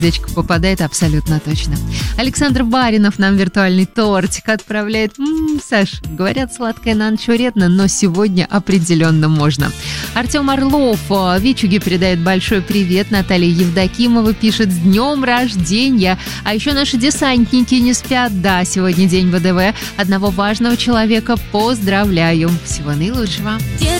сердечко попадает абсолютно точно. Александр Баринов нам виртуальный тортик отправляет. Саш, говорят, сладкое на ночь вредно, но сегодня определенно можно. Артем Орлов Вичуге передает большой привет. Наталья Евдокимова пишет: с днем рождения. А еще наши десантники не спят. Да, сегодня день ВДВ. Одного важного человека поздравляю. Всего наилучшего.